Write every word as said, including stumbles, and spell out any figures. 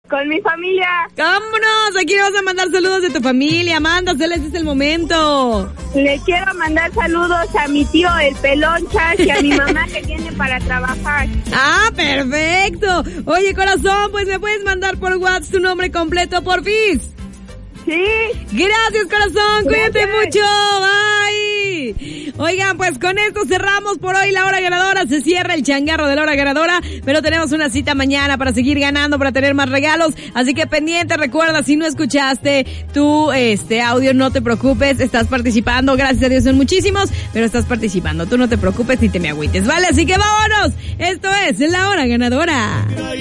Con mi familia. ¡Vámonos! Aquí le vas a mandar saludos de tu familia. Mándaseles, este es el momento. Le quiero mandar saludos a mi tío, el Pelonchas, y a mi mamá que viene para trabajar. ¡Ah, perfecto! Oye, corazón, pues me puedes mandar por WhatsApp tu nombre completo, porfis. Sí. Gracias, corazón. Cuídate Gracias. mucho. Bye. Oigan, pues con esto cerramos por hoy la hora ganadora. Se cierra el changarro de la hora ganadora, pero tenemos una cita mañana para seguir ganando, para tener más regalos. Así que pendiente, recuerda, si no escuchaste tu este audio, no te preocupes. Estás participando. Gracias a Dios son muchísimos, pero estás participando. Tú no te preocupes ni te me agüites, ¿vale? Así que vámonos. Esto es la hora ganadora.